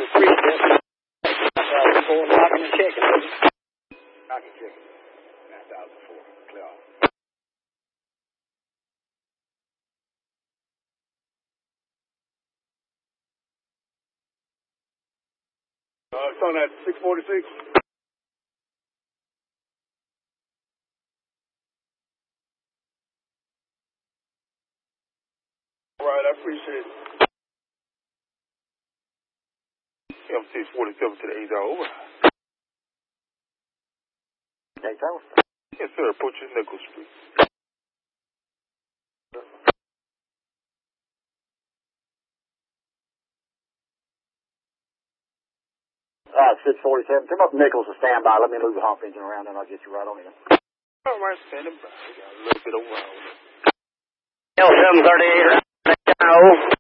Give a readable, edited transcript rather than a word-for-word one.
3, Jeff. 9,004, locking and checking. Locking and checking. 9,004, clear off. It's on that 646. All right, I appreciate it. M647 to the 8 hour, over. 8 hour? Yes, sir, approaching Nickel Street. 647. Come up Nichols to stand by. Let me move the hump engine around and I'll get you right on in. All right, standing by. We got a little bit of wild. L738.